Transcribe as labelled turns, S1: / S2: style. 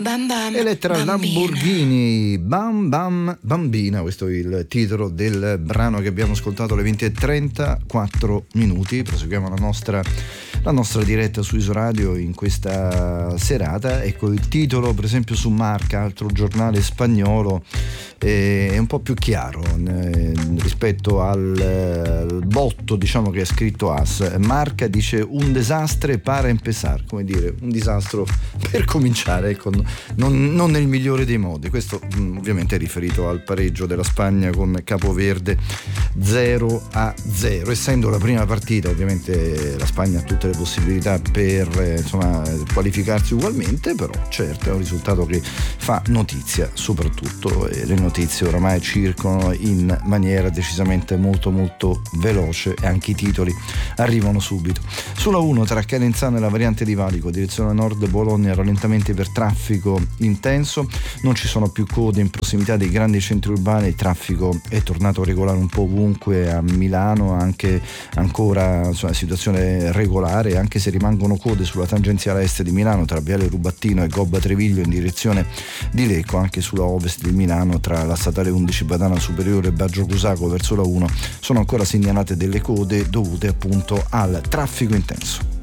S1: Bam bam.
S2: Elettra
S1: bambina.
S2: Lamborghini, Bam Bam Bambina, questo è il titolo del brano che abbiamo ascoltato alle 20:34. Proseguiamo la nostra diretta su Isoradio in questa serata. Ecco, il titolo per esempio su Marca, altro giornale spagnolo, è un po' più chiaro rispetto al botto, diciamo, che ha scritto AS. Marca dice un desastre para empezar, come dire, un disastro per cominciare, ecco, non nel migliore dei modi. Questo ovviamente è riferito al pareggio della Spagna con Capoverde 0-0. Essendo la prima partita, ovviamente la Spagna ha tutte le possibilità per qualificarsi ugualmente, però certo è un risultato che fa notizia, soprattutto le notizie oramai circolano in maniera decisamente molto molto veloce e anche i titoli arrivano subito. Sulla 1 tra Calenzano e la variante di Valico, direzione nord Bologna, rallentamenti per traffico intenso, non ci sono più code in prossimità dei grandi centri urbani, il traffico è tornato regolare un po' ovunque, a Milano anche ancora situazione regolare, anche se rimangono code sulla tangenziale est di Milano tra Viale Rubattino e Gobba Treviglio in direzione di Lecco, anche sulla ovest di Milano tra la statale 11 Badana Superiore e Baggio Cusaco verso la 1 sono ancora segnalate delle code dovute appunto al traffico intenso.